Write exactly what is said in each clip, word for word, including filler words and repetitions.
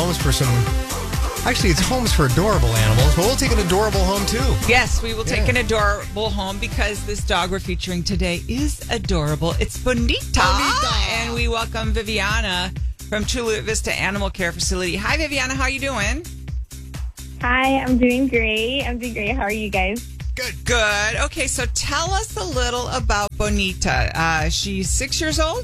homes for some... Actually, it's homes for adorable animals, but we'll take an adorable home, too. Yes, we will take Yeah. an adorable home because this dog we're featuring today is adorable. It's Bonita. Bonita. And we welcome Viviana from Chula Vista Animal Care Facility. Hi, Viviana. How are you doing? Hi, I'm doing great. I'm doing great. How are you guys? Good. Good. Okay, so tell us a little about Bonita. Uh, she's six years old?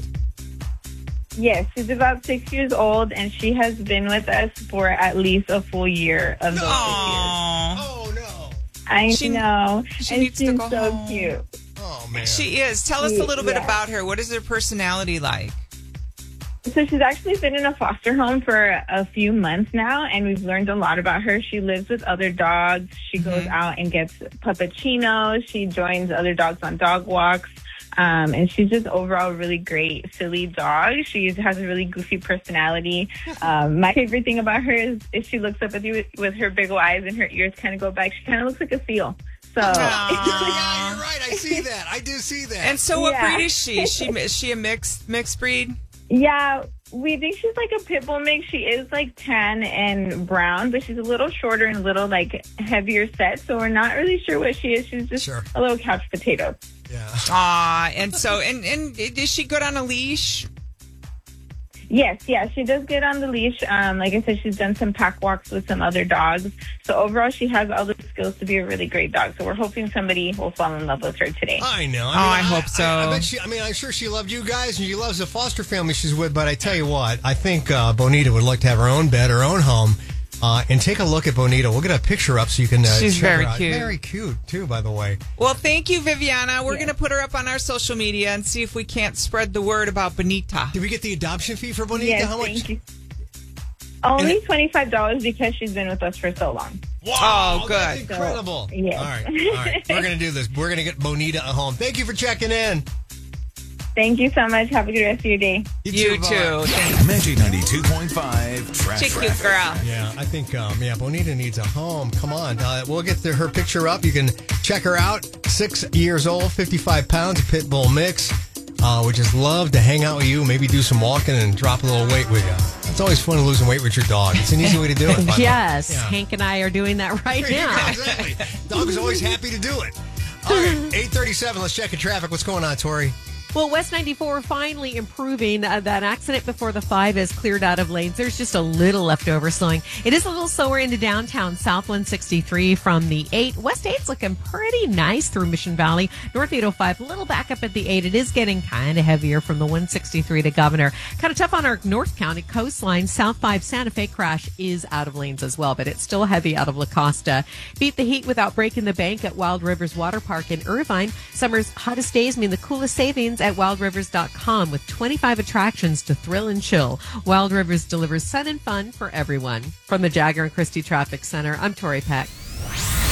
Yes, she's about six years old, and she has been with us for at least a full year of those six years. Aww. Oh, no. I She- know. she and needs to she's go so home. cute. Oh, man. She is. Tell us a little bit Yeah. about her. What is her personality like? So she's actually been in a foster home for a few months now, and we've learned a lot about her. She lives with other dogs. She Mm-hmm. goes out and gets puppuccinos. She joins other dogs on dog walks. Um, and she's just overall a really great, silly dog. She has a really goofy personality. Um, my favorite thing about her is if she looks up at you with, with her big old eyes and her ears kind of go back, she kind of looks like a seal. So Yeah, yeah, you're right. I see that. I do see that. And so what Yeah. breed is she? Is she, is she a mixed mixed breed? yeah, we think she's like a pit bull mix. She is like tan and brown, but she's a little shorter and a little like heavier set. So we're not really sure what she is. She's just Sure. a little couch potato. Yeah. Ah, and so, and, and is she good on a leash? Yes, yeah, she does good on the leash. Um, like I said, she's done some pack walks with some other dogs. So overall, she has all the skills to be a really great dog. So we're hoping somebody will fall in love with her today. I know. I, Oh, I hope so. I, I bet she. I mean, I'm sure she loved you guys, and she loves the foster family she's with. But I tell you what, I think uh, Bonita would like to have her own bed, her own home, uh, and take a look at Bonita. We'll get a picture up so you can. Uh, She's check very her out. cute. Very cute too, by the way. Well, thank you, Viviana. We're Yeah. going to put her up on our social media and see if we can't spread the word about Bonita. Did we get the adoption fee for Bonita? Yes, How much? thank you. Only twenty-five dollars because she's been with us for so long. Wow, Oh, that's good. incredible. So, yes. All right, all right. We're gonna do this. We're gonna get Bonita a home. Thank you for checking in. Thank you so much. Have a good rest of your day. You bye. too. Magic ninety-two point five Trash She's a cute Traffic. girl. Yeah, I think, um, yeah, Bonita needs a home. Come on. Uh, we'll get the, her picture up. You can check her out. Six years old, fifty-five pounds, a pit bull mix. Uh, would just love to hang out with you, maybe do some walking and drop a little weight with you. It's always fun losing weight with your dog. It's an easy way to do it. by the way. Yes, Yeah. Hank and I are doing that right Yeah, now. exactly. Dog is always happy to do it. All right, eight thirty-seven. Let's check the traffic. What's going on, Tori? Well, West ninety-four finally improving. Uh, that accident before the five is cleared out of lanes. There's just a little left over slowing. It is a little slower into downtown, South one sixty-three from the eight. West eight's looking pretty nice through Mission Valley. North eight oh five, a little back up at the eight. It is getting kind of heavier from the one sixty-three to Governor. Kind of tough on our North County coastline. South five Santa Fe crash is out of lanes as well, but it's still heavy out of La Costa. Beat the heat without breaking the bank at Wild Rivers Water Park in Irvine. Summer's hottest days mean the coolest savings at wild rivers dot com with twenty-five attractions to thrill and chill. Wild Rivers delivers sun and fun for everyone. From the Jagger and Christie Traffic Center, I'm Tori Peck.